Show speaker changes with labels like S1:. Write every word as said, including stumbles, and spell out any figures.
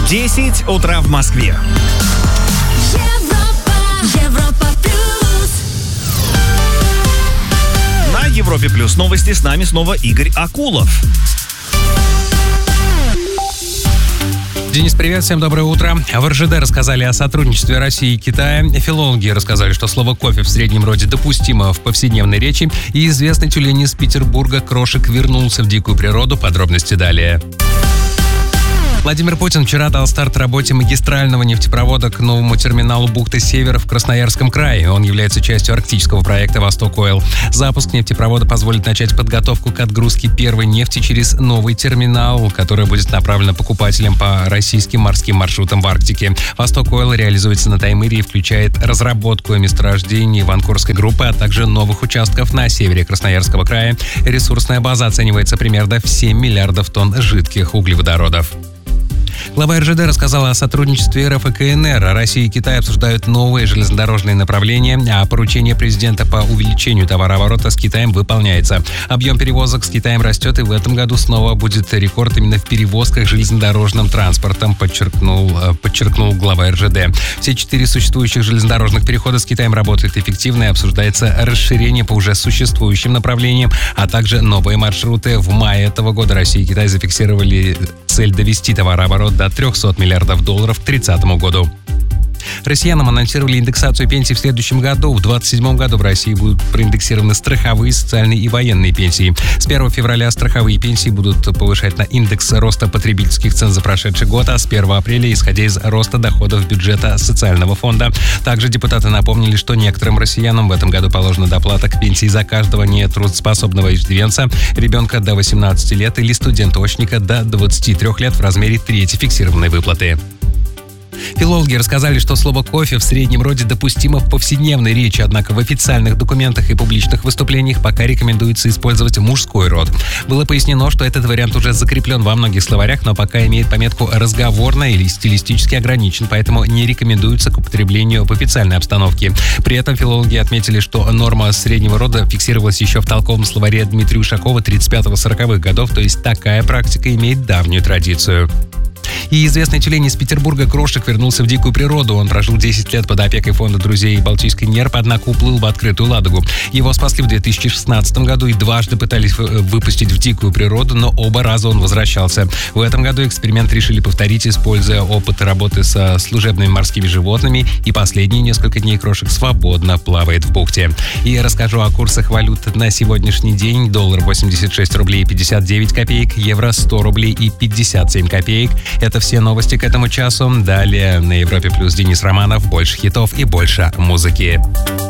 S1: десять утра в Москве.
S2: Европа, Европа плюс.
S1: На Европе плюс новости, с нами снова Игорь Акулов.
S3: Денис, привет, всем доброе утро. В эр жэ дэ рассказали о сотрудничестве России и Китая. Филологи рассказали, что слово «кофе» в среднем роде допустимо в повседневной речи. И известный тюлень из Петербурга Крошик вернулся в дикую природу. Подробности далее. Владимир Путин вчера дал старт работе магистрального нефтепровода к новому терминалу бухты Север в Красноярском крае. Он является частью арктического проекта «Восток Ойл». Запуск нефтепровода позволит начать подготовку к отгрузке первой нефти через новый терминал, который будет направлен покупателям по российским морским маршрутам в Арктике. «Восток Ойл» реализуется на Таймыре и включает разработку месторождений Ванкурской группы, а также новых участков на севере Красноярского края. Ресурсная база оценивается примерно в семь миллиардов тонн жидких углеводородов. Глава эр жэ дэ рассказала о сотрудничестве эр эф и ка эн эр. Россия и Китай обсуждают новые железнодорожные направления, а поручение президента по увеличению товарооборота с Китаем выполняется. Объем перевозок с Китаем растет, и в этом году снова будет рекорд именно в перевозках железнодорожным транспортом, подчеркнул, подчеркнул глава эр жэ дэ. Все четыре существующих железнодорожных перехода с Китаем работают эффективно, и обсуждается расширение по уже существующим направлениям, а также новые маршруты. В мае этого года Россия и Китай зафиксировали цель довести товарооборот до триста миллиардов долларов к тридцатому году. Россиянам анонсировали индексацию пенсий в следующем году. В двадцать седьмом году в России будут проиндексированы страховые, социальные и военные пенсии. С первого февраля страховые пенсии будут повышать на индекс роста потребительских цен за прошедший год, а с первого апреля исходя из роста доходов бюджета социального фонда. Также депутаты напомнили, что некоторым россиянам в этом году положена доплата к пенсии за каждого нетрудоспособного иждивенца, ребенка до восемнадцати лет или студента-очника до двадцати трёх лет в размере трети фиксированной выплаты. Филологи рассказали, что слово «кофе» в среднем роде допустимо в повседневной речи, однако в официальных документах и публичных выступлениях пока рекомендуется использовать мужской род. Было пояснено, что этот вариант уже закреплен во многих словарях, но пока имеет пометку «разговорно» или «стилистически ограничен», поэтому не рекомендуется к употреблению в официальной обстановке. При этом филологи отметили, что норма среднего рода фиксировалась еще в толковом словаре Дмитрия Ушакова тридцать пятого-сороковых годов, то есть такая практика имеет давнюю традицию. И известный тюлень из Петербурга Крошик вернулся в дикую природу. Он прожил десять лет под опекой фонда друзей Балтийской нерпы, однако уплыл в открытую Ладогу. Его спасли в две тысячи шестнадцатом году и дважды пытались выпустить в дикую природу, но оба раза он возвращался. В этом году эксперимент решили повторить, используя опыт работы со служебными морскими животными, и последние несколько дней Крошик свободно плавает в бухте. И расскажу о курсах валют на сегодняшний день. Доллар восемьдесят шесть рублей пятьдесят девять копеек, евро сто рублей и пятьдесят семь копеек. Это все новости к этому часу. Далее на Европе плюс Денис Романов. Больше хитов и больше музыки.